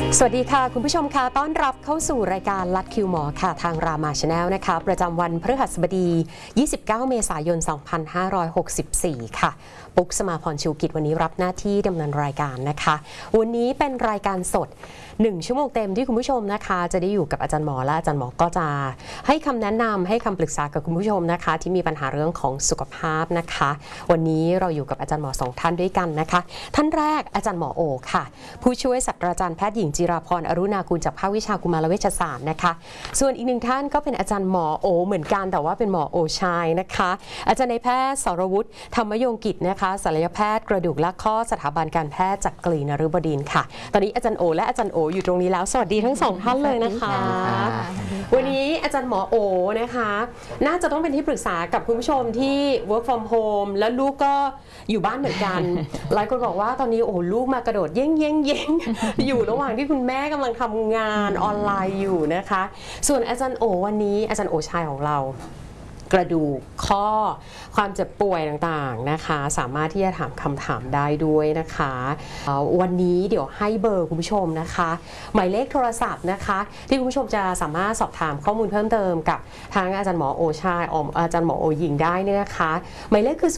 สวัสดีค่ะคุณผู้ชมค่ะต้อนรับเข้าสู่รายการลัดคิวหมอค่ะทางรามาชาแนลนะคะประจำวันพฤหัสบดี 29 เมษายน 2564 ค่ะปุ๊กสมาพรชูกิจวันนี้รับหน้าที่ดำเนินรายการนะคะวันนี้เป็นรายการสด1 ชั่วโมงเต็มที่คุณผู้ชมนะคะจะได้อยู่กับอาจารย์หมอและอาจารย์หมอก็จะให้คำแนะนำให้คำปรึกษากับคุณผู้ชมนะคะที่มีปัญหาเรื่องของสุขภาพนะคะวันนี้เราอยู่กับอาจารย์หมอ2 ท่านด้วยกันนะคะท่านแรกอาจารย์หมอโอค่ะผู้ช่วยศาสตราจารย์แพทย์หญิงจิราพรอรุณากุลจากภาควิชากุมารเวชศาสตร์นะคะส่วนอีก1 ท่านก็เป็นอาจารย์หมอโอเหมือนกันแต่ว่าเป็นหมอโอชายนะคะอาจารย์นายแพทย์สรวุฒิธรรมยงกิจนะคะศัลยแพทย์กระดูกและข้อสถาบันการแพทย์จักรีนฤบดินทร์ค่ะตอนนี้อาจารย์โอและอาจารย์โออยู่ตรงนี้แล้วสวัสดีทั้ง2 ท่านเลยนะคะวันนี้อาจารย์หมอโอนะคะน่าจะต้องเป็นที่ปรึกษากับคุณผู้ชมที่ work from home แล้วลูกก็อยู่บ้านเหมือนกันหลายคนบอกว่าตอนนี้โอ้ลูกมากระโดดเย้งอยู่ระหว่างที่คุณแม่กำลังทำงานออนไลน์อยู่นะคะส่วนอาจารย์โอวันนี้อาจารย์โอชายของเรากระดูกข้อความเจ็บป่วยต่างๆนะคะสามารถที่จะถามคำถามได้ด้วยนะคะวันนี้เดี๋ยวให้เบอร์คุณผู้ชมนะคะหมายเลขโทรศัพท์นะคะที่คุณผู้ชมจะสามารถสอบถามข้อมูลเพิ่มเติมกับทางอาจารย์หมอโอชายอาจารย์หมอโอหญิงได้เนี่ยนะคะหมายเลขคือ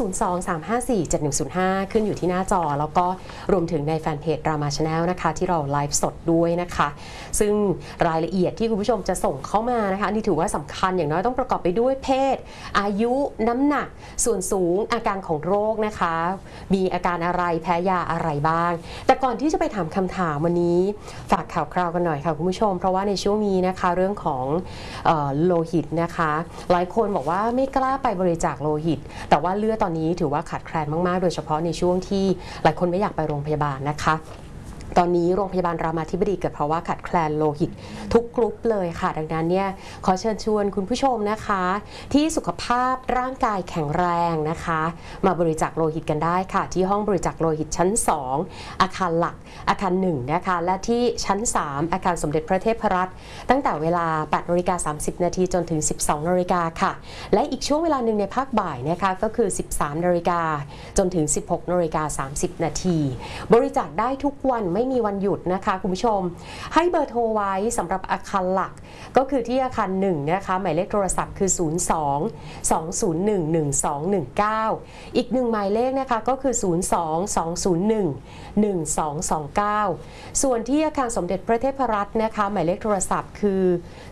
023547105 ขึ้นอยู่ที่หน้าจอแล้วก็รวมถึงในแฟนเพจรามาชาแนลนะคะที่เราไลฟ์สดด้วยนะคะซึ่งรายละเอียดที่คุณผู้ชมจะส่งเข้ามานะคะอันนี้ถือว่าสำคัญอย่างน้อยต้องประกอบไปด้วยเพศอายุน้ำหนักส่วนสูงอาการของโรคนะคะมีอาการอะไรแพ้ยาอะไรบ้างแต่ก่อนที่จะไปถามคำถามวันนี้ฝากข่าวคราวกันหน่อยค่ะคุณผู้ชมเพราะว่าในช่วงนี้นะคะเรื่องของโลหิตนะคะหลายคนบอกว่าไม่กล้าไปบริจาคโลหิตแต่ว่าเลือดตอนนี้ถือว่าขาดแคลนมากๆโดยเฉพาะในช่วงที่หลายคนไม่อยากไปโรงพยาบาลนะคะตอนนี้โรงพยาบาลรามาธิบดีเกิดภาวะขาดแคลนโลหิตทุกกลุ่มเลยค่ะดังนั้นเนี่ยขอเชิญชวนคุณผู้ชมนะคะที่สุขภาพร่างกายแข็งแรงนะคะมาบริจาคโลหิตกันได้ค่ะที่ห้องบริจาคโลหิตชั้น2อาคารหลักอาคาร1นะคะและที่ชั้น3อาคารสมเด็จพระเทพรัตน์ตั้งแต่เวลา 8:30 น.จนถึง 12:00 น.ค่ะและอีกช่วงเวลาหนึ่งในภาคบ่ายนะคะก็คือ 13:00 น.จนถึง 16:30 น.บริจาคได้ทุกวันไม่มีวันหยุดนะคะคุณผู้ชมให้เบอร์โทรไว้สำหรับอาคารหลักก็คือที่อาคาร1นะคะหมายเลขโทรศัพท์คือ 02-201-1219 อีก1หมายเลขนะคะก็คือ 02-201-1229 ส่วนที่อาคารสมเด็จพระเทพรัตน์นะคะหมายเลขโทรศัพท์คือ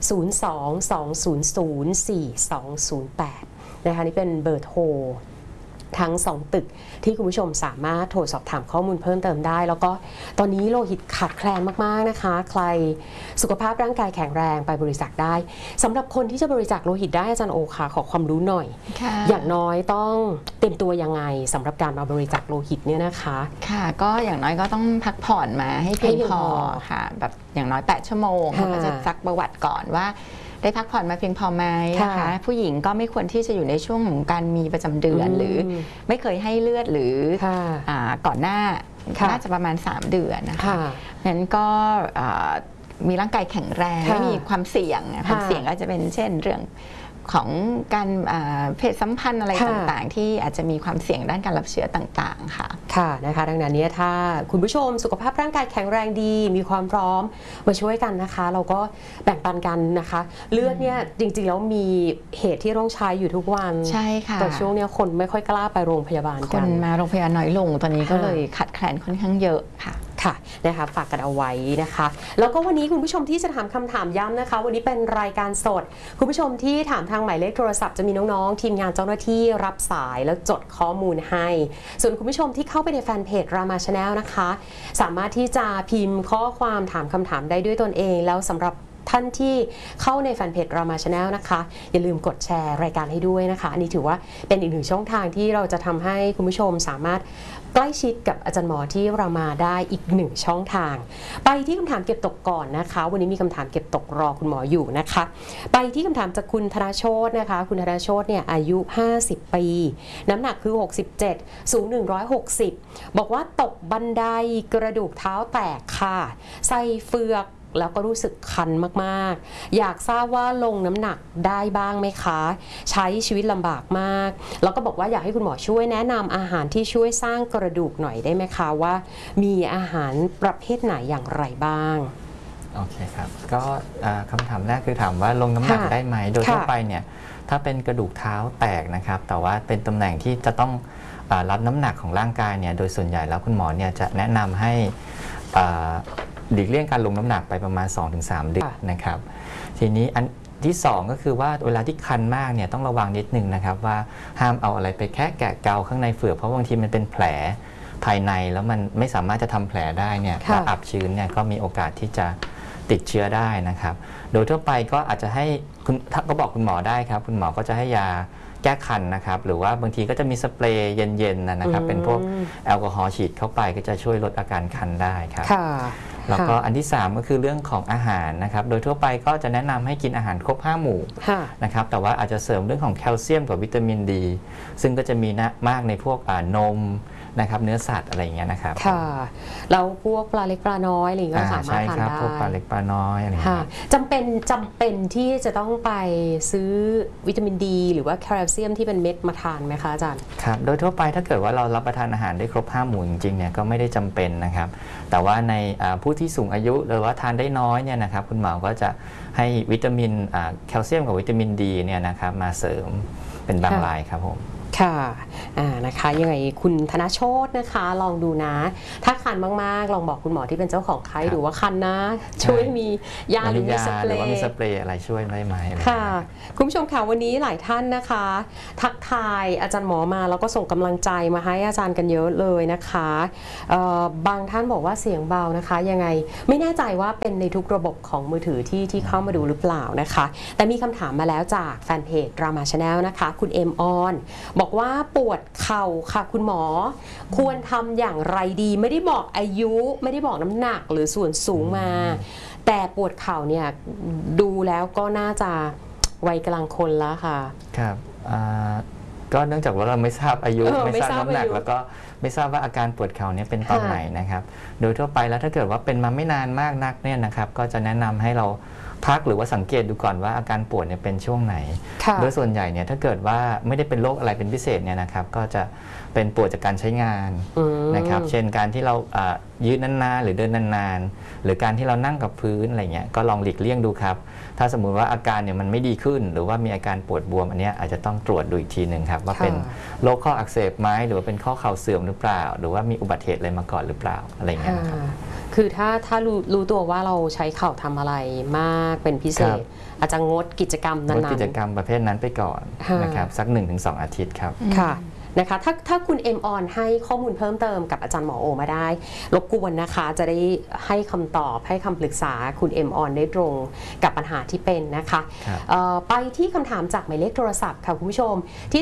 02-200-4208 นะคะนี่เป็นเบอร์โทรทั้ง2ตึกที่คุณผู้ชมสามารถโทรสอบถามข้อมูลเพิ่มเติมได้แล้วก็ตอนนี้โลหิตขาดแคลนมากๆนะคะใครสุขภาพร่างกายแข็งแรงไปบริจาคได้สำหรับคนที่จะบริจาคโลหิตได้อาจารย์โอค่ะขอความรู้หน่อยอย่างน้อยต้องเตรียมตัวยังไงสำหรับการมาบริจาคโลหิตเนี่ยนะคะค่ะก็อย่างน้อยก็ต้องพักผ่อนมาให้เพียงพอค่ะแบบอย่างน้อย8 ชั่วโมงก็จะซักประวัติก่อนว่าได้พักผ่อนมาเพียงพอไหมนะคะผู้หญิงก็ไม่ควรที่จะอยู่ในช่วงของการมีประจำเดือนหรือไม่เคยให้เลือดหรือก่อนหน้าน่าจะประมาณ3 เดือนนะคะงั้นก็มีร่างกายแข็งแรงไม่มีความเสี่ยงก็จะเป็นเช่นเรื่องของการเพศสัมพันธ์อะไรต่างๆที่อาจจะมีความเสี่ยงด้านการรับเชื้อต่างๆค่ะค่ะนะคะดังนั้นเนี่ยถ้าคุณผู้ชมสุขภาพร่างกายแข็งแรงดีมีความพร้อมมาช่วยกันนะคะเราก็แบ่งปันกันนะคะเลือดเนี่ยจริงๆแล้วมีเหตุที่ต้องใช้อยู่ทุกวันใช่ค่ะแต่ช่วงนี้คนไม่ค่อยกล้าไปโรงพยาบาลกันคนมาโรงพยาบาลน้อยลงตอนนี้ก็เลยขาดแคลนค่อนข้างเยอะค่ะค่ะนะคะฝากกันเอาไว้นะคะแล้วก็วันนี้คุณผู้ชมที่จะถามคำถามย้ำนะคะวันนี้เป็นรายการสดคุณผู้ชมที่ถามทางหมายเลขโทรศัพท์จะมีน้องๆทีมงานเจ้าหน้าที่รับสายแล้วจดข้อมูลให้ส่วนคุณผู้ชมที่เข้าไปในแฟนเพจรามาชาแนลนะคะสามารถที่จะพิมพ์ข้อความถามคำถามได้ด้วยตนเองแล้วสำหรับท่านที่เข้าในแฟนเพจรามาชาแนลนะคะอย่าลืมกดแชร์รายการให้ด้วยนะคะอันนี้ถือว่าเป็นอีกหนึ่งช่องทางที่เราจะทำให้คุณผู้ชมสามารถใกล้ชิดกับอาจารย์หมอที่เรามาได้อีก1ช่องทางไปที่คำถามเก็บตกก่อนนะคะวันนี้มีคำถามเก็บตกรอคุณหมออยู่นะคะไปที่คำถามจากคุณธนาโชตินะคะคุณธนาโชติเนี่ยอายุ50 ปีน้ำหนักคือ67สูง160บอกว่าตกบันไดกระดูกเท้าแตกค่ะใส่เฟือกแล้วก็รู้สึกคันมากๆอยากทราบว่าลงน้ำหนักได้บ้างไหมคะใช้ชีวิตลำบากมากแล้วก็บอกว่าอยากให้คุณหมอช่วยแนะนำอาหารที่ช่วยสร้างกระดูกหน่อยได้ไหมคะว่ามีอาหารประเภทไหนอย่างไรบ้างโอเคครับก็คำถามแรกคือถามว่าลงน้ำหนักได้ไหมโดยทั่วไปเนี่ยถ้าเป็นกระดูกเท้าแตกนะครับแต่ว่าเป็นตำแหน่งที่จะต้องรับน้ำหนักของร่างกายเนี่ยโดยส่วนใหญ่แล้วคุณหมอเนี่ยจะแนะนำให้หลีกเลี่ยงการลงน้ำหนักไปประมาณ 2-3 เดือนนะครับทีนี้อันที่2ก็คือว่าเวลาที่คันมากเนี่ยต้องระวังนิดนึงนะครับว่าห้ามเอาอะไรไปแค่แกะเกาข้างในเฟือกเพราะบางทีมันเป็นแผลภายในแล้วมันไม่สามารถจะทำแผลได้เนี่ยถ้าอับชื้นเนี่ยก็มีโอกาสที่จะติดเชื้อได้นะครับโดยทั่วไปก็อาจจะให้ก็บอกคุณหมอได้ครับคุณหมอก็จะให้ยาแก้คันนะครับหรือว่าบางทีก็จะมีสเปรย์เย็นๆนะครับเป็นพวกแอลกอฮอล์ฉีดเข้าไปก็จะช่วยลดอาการคันได้ครับแล้วก็อันที่3ก็คือเรื่องของอาหารนะครับโดยทั่วไปก็จะแนะนำให้กินอาหารครบ5 หมู่นะครับแต่ว่าอาจจะเสริมเรื่องของแคลเซียมกับวิตามินดีซึ่งก็จะมีมากในพวกนมนะครับเนื้อสัตว์อะไรอย่างเงี้ยนะครับค่ะแล้วพวกปลาเล็กปลาน้อยอะไรก็สามารถทานได้พวกปลาเล็กปลาน้อยอะไรอย่างเงี้ยจำเป็นที่จะต้องไปซื้อวิตามินดีหรือว่าแคลเซียมที่เป็นเม็ดมาทานไหมคะอาจารย์ครับโดยทั่วไปถ้าเกิดว่าเรารับประทานอาหารได้ครบ5 หมู่จริงๆเนี่ยก็ไม่ได้จำเป็นนะครับแต่ว่าในผู้ที่สูงอายุหรือว่าทานได้น้อยเนี่ยนะครับคุณหมอก็จะให้วิตามินแคลเซียมกับวิตามินดีเนี่ยนะครับมาเสริมเป็นบางรายครับผมค่ะนะคะยังไงคุณธนโชตนะคะลองดูนะถ้าคันมากๆลองบอกคุณหมอที่เป็นเจ้าของไข้ดูว่าคันนะช่วยมียาหรือมีสเปรย์หรือว่ามีสเปรย์อะไรช่วยได้ไหมค่ะคุณผู้ชมค่ะวันนี้หลายท่านนะคะทักทายอาจารย์หมอมาแล้วก็ส่งกำลังใจมาให้อาจารย์กันเยอะเลยนะคะบางท่านบอกว่าเสียงเบานะคะยังไงไม่แน่ใจว่าเป็นในทุกระบบของมือถือที่เข้ามาดูหรือเปล่านะคะแต่มีคำถามมาแล้วจากแฟนเพจ Drama Channel นะคะคุณเอ็มออนบอกว่าปวดเข่าค่ะคุณหมอควรทำอย่างไรดีไม่ได้บอกอายุไม่ได้บอกน้ำหนักหรือส่วนสูงมาแต่ปวดเข่าเนี่ยดูแล้วก็น่าจะวัยกลางคนแล้วค่ะครับก็เนื่องจากว่าเราไม่ทราบอายุไม่ทราบน้ำหนักแล้วก็ไม่ทราบว่าอาการปวดเข่าเนี่ยเป็นตอนไหนนะครับโดยทั่วไปแล้วถ้าเกิดว่าเป็นมาไม่นานมากนักเนี่ยนะครับก็จะแนะนำให้เราพักหรือว่าสังเกตดูก่อนว่าอาการปวดเนี่ยเป็นช่วงไหนโดยส่วนใหญ่เนี่ยถ้าเกิดว่าไม่ได้เป็นโรคอะไรเป็นพิเศษเนี่ยนะครับก็จะเป็นปวดจากการใช้งานนะครับเช่นการที่เรายืนนานๆหรือเดินนานๆหรือการที่เรานั่งกับพื้นอะไรเงี้ยก็ลองหลีกเลี่ยงดูครับถ้าสมมุติว่าอาการเนี่ยมันไม่ดีขึ้นหรือว่ามีอาการปวดบวมอันนี้อาจจะต้องตรวจดูอีกทีหนึ่งครับว่าเป็นโรคข้ออักเสบไหมหรือว่าเป็นข้อเข่าเสื่อมหรือเปล่าหรือว่ามีอุบัติเหตุอะไรมาก่อนหรือเปล่าอะไรเงี้ยครับคือถ้ารู้ตัวว่าเราใช้เข่าทำอะไรมากเป็นพิเศษอาจจะงดกิจกรรมนั้นๆงดกิจกรรมประเภทนั้นไปก่อนนะครับสัก 1-2 อาทิตย์ครับค่ะนะคะถ้าคุณเอ็มออนให้ข้อมูลเพิ่มเติมกับอาจารย์หมอโอมาได้รบกวนนะคะจะได้ให้คำตอบให้คำปรึกษาคุณเอ็มออนได้ตรงกับปัญหาที่เป็นนะคะไปที่คำถามจากหมายเลขโทรศัพท์ค่ะคุณผู้ชมที่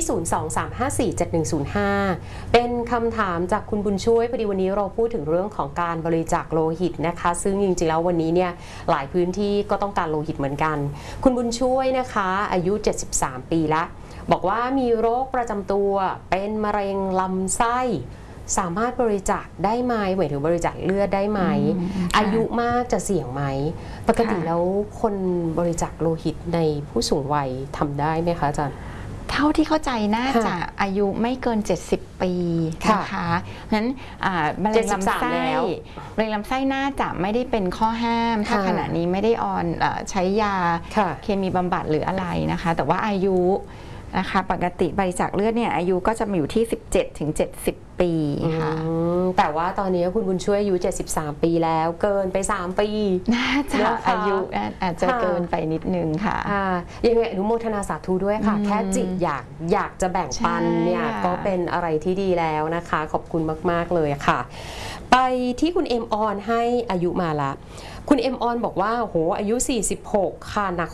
023547105 เป็นคำถามจากคุณบุญช่วยพอดีวันนี้เราพูดถึงเรื่องของการบริจาคโลหิตนะคะซึ่งจริงๆแล้ววันนี้เนี่ยหลายพื้นที่ก็ต้องการโลหิตเหมือนกันคุณบุญช่วยนะคะอายุ73 ปีละบอกว่ามีโรคประจำตัวเป็นมะเร็งลำไส้สามารถบริจาคได้ไหมหมายถึงบริจาคเลือดได้ไหมอายุมากจะเสี่ยงไหมปกติแล้วคนบริจาคโลหิตในผู้สูงวัยทำได้ไหมคะอาจารย์เท่าที่เข้าใจน่าจะอายุไม่เกิน70 ปีนะคะเพราะฉะนั้นมะเร็งลำไส้น่าจะไม่ได้เป็นข้อห้ามถ้าขณะนี้ไม่ได้ใช้ยาเคมีบำบัดหรืออะไรนะคะแต่ว่าอายุนะคะปกติบริจาคเลือดเนี่ยอายุก็จะอยู่ที่ 17-70 ปีค่ะแต่ว่าตอนนี้คุณบุญช่วยอายุ73 ปีแล้วเกินไป3 ปีน่าจะอายุอาจจะเกินไปนิดนึงค่ะยังไงอนุโมทนาสาธุด้วยค่ะแค่จิตอยากจะแบ่งปันเนี่ยก็เป็นอะไรที่ดีแล้วนะคะขอบคุณมากๆเลยค่ะไปที่คุณเอ็มออนให้อายุมาละคุณเอ็มออนบอกว่าโหอายุ 46 ค่ะหนัก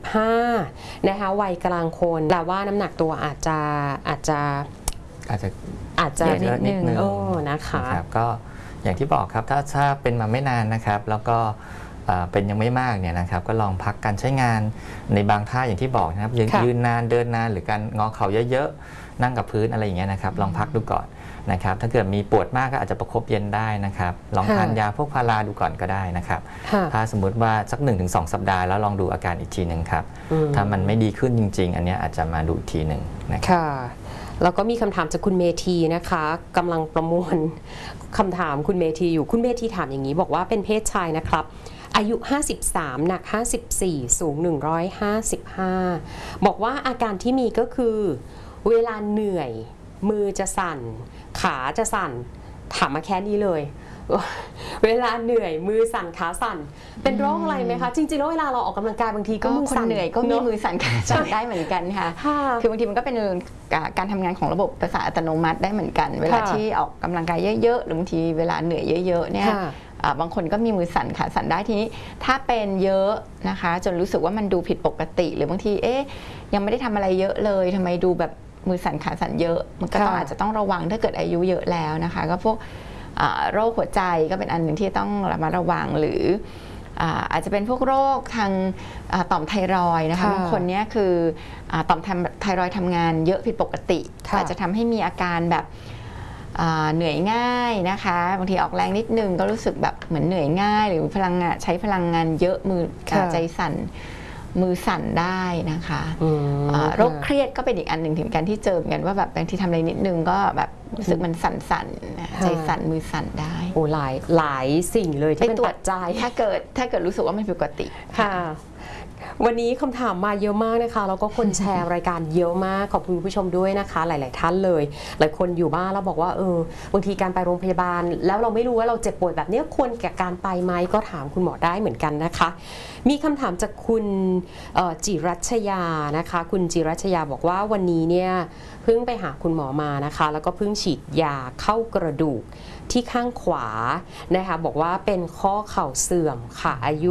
65 นะคะวัยกลางคนแต่ว่าน้ำหนักตัวอาจจะนิดนึงนะคะก็อย่างที่บอกครับถ้าเป็นมาไม่นานนะครับแล้วก็เป็นยังไม่มากเนี่ยนะครับก็ลองพักการใช้งานในบางท่าอย่างที่บอกนะครับยืนนานเดินนานหรือการงอเข่าเยอะๆนั่งกับพื้นอะไรอย่างเงี้ยนะครับลองพักดูก่อนนะครับถ้าเกิดมีปวดมากก็อาจจะประคบเย็นได้นะครับลองทานยาพวกพาราดูก่อนก็ได้นะครับถ้าสมมุติว่าสัก 1-2 สัปดาห์แล้วลองดูอาการอีกทีหนึ่งครับถ้ามันไม่ดีขึ้นจริงๆอันนี้อาจจะมาดูอีกทีหนึ่งนะครับแล้วก็มีคำถามจากคุณเมธีนะคะกำลังประมวลคำถามคุณเมธีอยู่คุณเมธีถามอย่างนี้บอกว่าเป็นเพศชายนะครับอายุ 53 หนัก 54 สูง 155 บอกว่าอาการที่มีก็คือเวลาเหนื่อยมือจะสั่นขาจะสั่นถามมาแค่นี้เลย เวลาเหนื่อยมือสั่นขาสั่นเป็นโรคอะไรไหมคะจริงๆแล้วเวลาเราออกกำลังกายบางทีก็มือคนสั่นเหนื่อยก็มีมือสั่นขาสั่นได้เหมือนกันค่ะ คือบางทีมันก็เป็นการทำงานของระบบประสาทอัตโนมัติได้เหมือนกัน เวลาที่ออกกำลังกายเยอะๆหรือบางทีเวลาเหนื่อยเยอะๆเนี่ยบางคนก็มีมือสั่นขาสั่นได้ทีนี้ถ้าเป็นเยอะนะคะจนรู้สึกว่ามันดูผิดปกติหรือบางทียังไม่ได้ทำอะไรเยอะเลยทำไมดูแบบมือสั่นขาสั่นเยอะมันก็อาจจะต้องระวังถ้าเกิดอายุเยอะแล้วนะคะก็พวกโรคหัวใจก็เป็นอันหนึ่งที่ต้องระมัดระวังหรืออาจจะเป็นพวกโรคทางต่อมไทรอยด์นะคะบางคนเนี้ยคือต่อมไทรอยด์ทำงานเยอะผิดปกติอาจจะทำให้มีอาการแบบเหนื่อยง่ายนะคะบางทีออกแรงนิดนึงก็รู้สึกแบบเหมือนเหนื่อยง่ายหรือใช้พลังงานเยอะมือใจสั่นมือสั่นได้นะคะโรคเครียดก็เป็นอีกอันหนึ่งถึงการที่เจอเหมือนกันว่าแบบบางทีทำอะไรนิดนึงก็แบบรู้สึกมันสั่นใจสั่นมือสั่นได้โอ้หลายสิ่งเลยที่เป็นปัจจัยถ้าเกิดรู้สึกว่ามันผิดปกติค่ะวันนี้คำถามมาเยอะมากนะคะแล้วก็คนแชร์รายการเยอะมากขอบคุณผู้ชมด้วยนะคะหลายๆท่านเลยหลายคนอยู่บ้านแล้วบอกว่าบางทีการไปโรงพยาบาลแล้วเราไม่รู้ว่าเราเจ็บป่วยแบบนี้ควรแก่การไปไหมก็ถามคุณหมอได้เหมือนกันนะคะมีคำถามจากคุณจิรัชยานะคะคุณจิรัชยาบอกว่าวันนี้เนี่ยเพิ่งไปหาคุณหมอมานะคะแล้วก็เพิ่งฉีดยาเข้ากระดูกที่ข้างขวานะคะบอกว่าเป็นข้อเข่าเสื่อมค่ะอายุ